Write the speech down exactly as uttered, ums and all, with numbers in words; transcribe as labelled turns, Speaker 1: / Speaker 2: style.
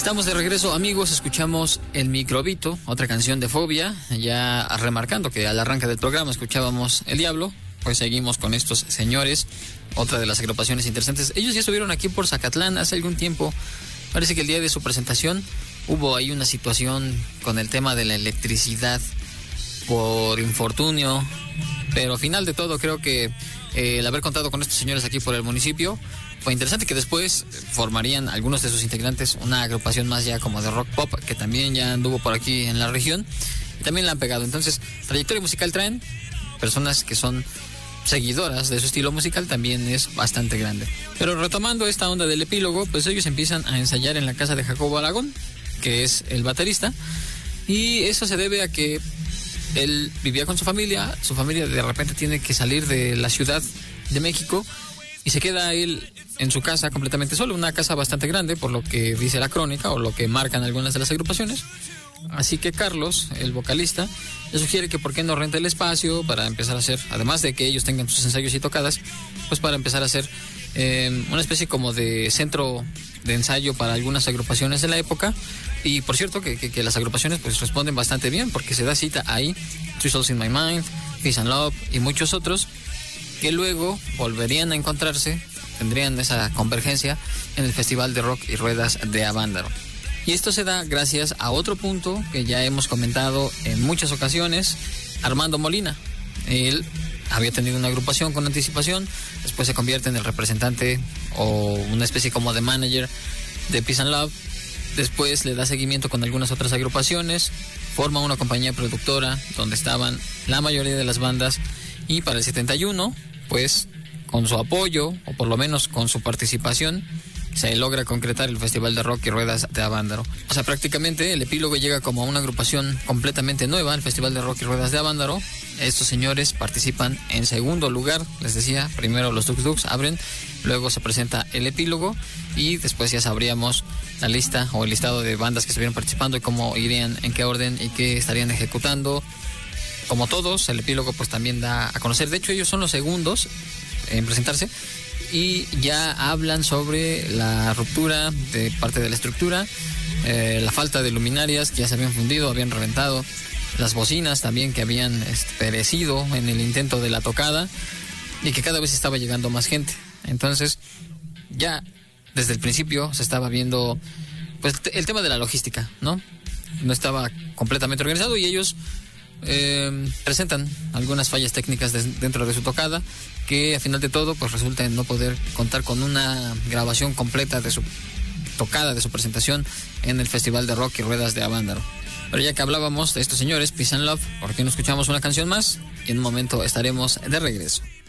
Speaker 1: Estamos de regreso, amigos. Escuchamos El Microbito, otra canción de Fobia. Ya remarcando que al arranque del programa escuchábamos El Diablo, pues seguimos con estos señores. Otra de las agrupaciones interesantes. Ellos ya estuvieron aquí por Zacatlán hace algún tiempo. Parece que el día de su presentación hubo ahí una situación con el tema de la electricidad por infortunio. Pero al final de todo creo que eh, el haber contado con estos señores aquí por el municipio fue interesante, que después formarían algunos de sus integrantes una agrupación más ya como de rock pop, que también ya anduvo por aquí en la región y también la han pegado. Entonces, trayectoria musical traen, personas que son seguidoras de su estilo musical también es bastante grande. Pero retomando esta onda del epílogo, pues ellos empiezan a ensayar en la casa de Jacobo Aragón, que es el baterista, y eso se debe a que él vivía con su familia, su familia de repente tiene que salir de la Ciudad de México y se queda él en su casa completamente solo, una casa bastante grande, por lo que dice la crónica o lo que marcan algunas de las agrupaciones. Así que Carlos, el vocalista, le sugiere que por qué no renta el espacio para empezar a hacer, además de que ellos tengan sus ensayos y tocadas, pues para empezar a hacer eh, una especie como de centro de ensayo para algunas agrupaciones de la época. Y por cierto que, que, que las agrupaciones pues responden bastante bien, porque se da cita ahí, Three Souls in My Mind, Peace and Love y muchos otros, que luego volverían a encontrarse, tendrían esa convergencia en el Festival de Rock y Ruedas de Avándaro. Y esto se da gracias a otro punto que ya hemos comentado en muchas ocasiones, Armando Molina. Él había tenido una agrupación con anticipación, después se convierte en el representante o una especie como de manager de Peace and Love, después le da seguimiento con algunas otras agrupaciones, forma una compañía productora donde estaban la mayoría de las bandas, y para el setenta y uno, pues con su apoyo, o por lo menos con su participación, se logra concretar el Festival de Rock y Ruedas de Avándaro. O sea, prácticamente el epílogo llega como una agrupación completamente nueva al Festival de Rock y Ruedas de Avándaro. Estos señores participan en segundo lugar, les decía, primero los Dux Dux abren, luego se presenta el epílogo y después ya sabríamos la lista o el listado de bandas que estuvieron participando y cómo irían, en qué orden y qué estarían ejecutando. Como todos, el epílogo pues también da a conocer, de hecho ellos son los segundos en presentarse, y ya hablan sobre la ruptura de parte de la estructura, eh, la falta de luminarias que ya se habían fundido, habían reventado, las bocinas también que habían este, perecido en el intento de la tocada y que cada vez estaba llegando más gente. Entonces ya desde el principio se estaba viendo pues el tema de la logística, ¿no? No estaba completamente organizado y ellos Eh, presentan algunas fallas técnicas de, dentro de su tocada, que a final de todo pues resulta en no poder contar con una grabación completa de su tocada, de su presentación en el Festival de Rock y Ruedas de Avándaro. Pero ya que hablábamos de estos señores, Peace and Love, ¿por qué no escuchamos una canción más? Y en un momento estaremos de regreso.